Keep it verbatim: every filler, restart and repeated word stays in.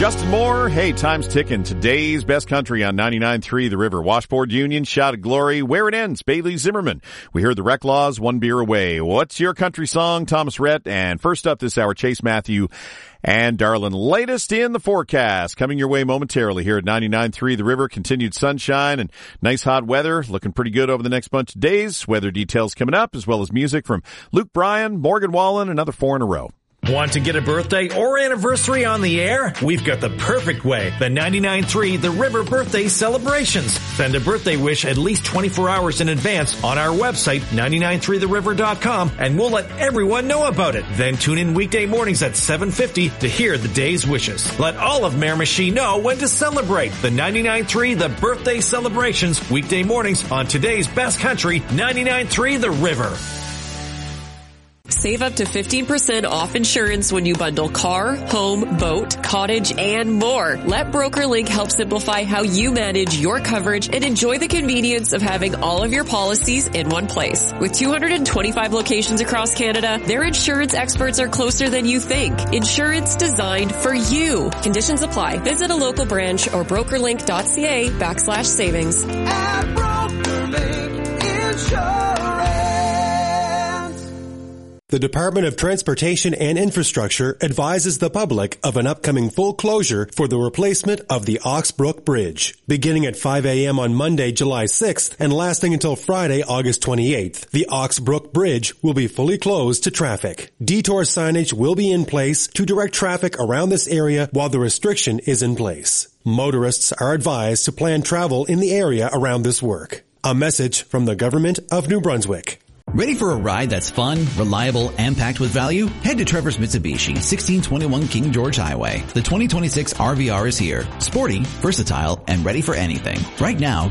Justin Moore, hey, time's ticking. Today's best country on ninety-nine point three The River. Washboard Union, Shout of Glory, Where It Ends, Bailey Zimmerman. We heard the Wreck Laws, One Beer Away. What's your country song? Thomas Rhett. And first up this hour, Chase Matthew and Darlin. Latest in the forecast coming your way momentarily here at ninety-nine point three The River. Continued sunshine and nice hot weather. Looking pretty good over the next bunch of days. Weather details coming up, as well as music from Luke Bryan, Morgan Wallen, another four in a row. Want to get a birthday or anniversary on the air? We've got the perfect way. The ninety-nine point three The River Birthday Celebrations. Send a birthday wish at least twenty-four hours in advance on our website, nine nine three the river dot com, and we'll let everyone know about it. Then tune in weekday mornings at seven fifty to hear the day's wishes. Let all of Miramichi know when to celebrate. The ninety-nine point three The Birthday Celebrations. Weekday mornings on today's best country, ninety-nine point three The River. Save up to fifteen percent off insurance when you bundle car, home, boat, cottage, and more. Let BrokerLink help simplify how you manage your coverage and enjoy the convenience of having all of your policies in one place. With two hundred twenty-five locations across Canada, their insurance experts are closer than you think. Insurance designed for you. Conditions apply. Visit a local branch or brokerlink.ca backslash savings. At BrokerLink Insurance. The Department of Transportation and Infrastructure advises the public of an upcoming full closure for the replacement of the Oxbrook Bridge. Beginning at five a.m. on Monday, July sixth, and lasting until Friday, August twenty-eighth, the Oxbrook Bridge will be fully closed to traffic. Detour signage will be in place to direct traffic around this area while the restriction is in place. Motorists are advised to plan travel in the area around this work. A message from the Government of New Brunswick. Ready for a ride that's fun, reliable, and packed with value? Head to Trevor's Mitsubishi, sixteen twenty-one King George Highway. The twenty twenty-six R V R is here. Sporty, versatile, and ready for anything. Right now,